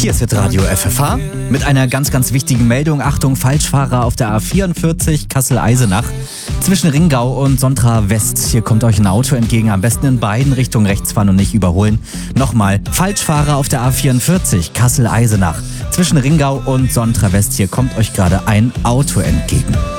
Hier ist Radio FFH mit einer ganz, ganz wichtigen Meldung. Achtung, Falschfahrer auf der A44 Kassel-Eisenach zwischen Ringau und Sontra West. Hier kommt euch ein Auto entgegen. Am besten in beiden Richtungen rechts fahren und nicht überholen. Nochmal, Falschfahrer auf der A44 Kassel-Eisenach zwischen Ringau und Sontra West. Hier kommt euch gerade ein Auto entgegen.